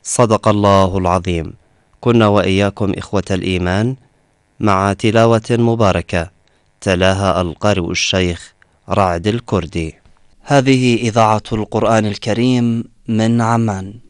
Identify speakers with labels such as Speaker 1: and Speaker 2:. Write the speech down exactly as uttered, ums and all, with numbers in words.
Speaker 1: صدق الله العظيم. كنا وإياكم إخوة الإيمان مع تلاوة مباركة تلاها القارئ الشيخ رعد الكردي. هذه إذاعة القرآن الكريم من عمان.